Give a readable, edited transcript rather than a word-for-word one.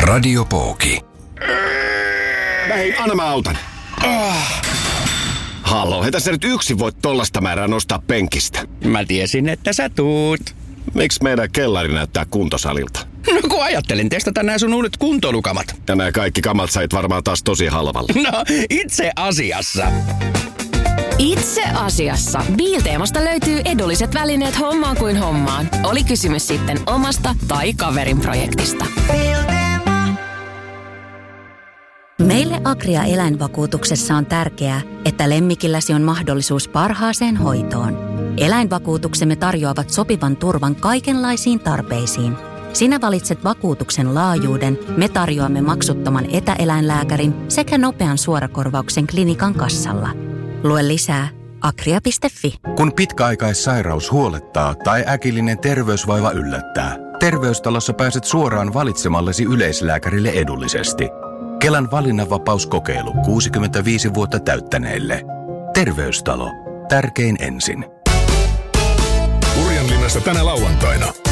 Radiopooki. Hei, anna mä autan. Haloo, heitä sä nyt yksin voit tollasta määrää nostaa penkistä. Mä tiesin, että sä tuut. Miksi meidän kellari näyttää kuntosalilta? No kun ajattelin testata nää sun uudet kuntoilukamat. Ja nää kaikki kamat sait varmaan taas tosi halvalla. No, itse asiassa. Itse asiassa. Biilteemasta löytyy edulliset välineet hommaan kuin hommaan. Oli kysymys sitten omasta tai kaverin projektista. Meille Agria eläinvakuutuksessa on tärkeää, että lemmikilläsi on mahdollisuus parhaaseen hoitoon. Eläinvakuutuksemme tarjoavat sopivan turvan kaikenlaisiin tarpeisiin. Sinä valitset vakuutuksen laajuuden, me tarjoamme maksuttoman etäeläinlääkärin sekä nopean suorakorvauksen klinikan kassalla. Lue lisää agria.fi. Kun pitkäaikaissairaus huolettaa tai äkillinen terveysvaiva yllättää, Terveystalossa pääset suoraan valitsemallesi yleislääkärille edullisesti. Kelan valinnanvapauskokeilu 65 vuotta täyttäneille. Terveystalo. Tärkein ensin. Urjanlinnassa tänä lauantaina.